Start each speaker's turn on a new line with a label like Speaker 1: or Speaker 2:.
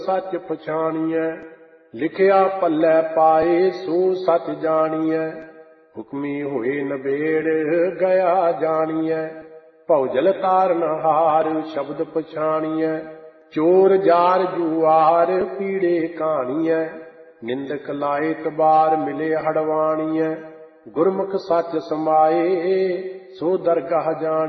Speaker 1: सच पछाणिਐ। लिखिया पल्लै पाए सो सच जाणिਐ। हुक्मी होए नबेड़ गया जाणिਐ। भौजल ताਰਨ हार शब्द पछाणिਐ। चोर जार जुआर पीड़े कहाणिਐ। निंदक लाए तबार मिले हड़वाणिਐ। गुरमुख सच समाए सो दरगाह जाणिਐ।